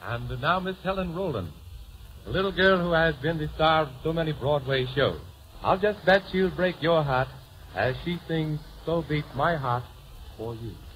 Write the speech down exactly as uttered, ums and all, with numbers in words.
And now Miss Helen Roland, the little girl who has been the star of so many Broadway shows. I'll just bet she'll break your heart as she sings So Beats My Heart for You.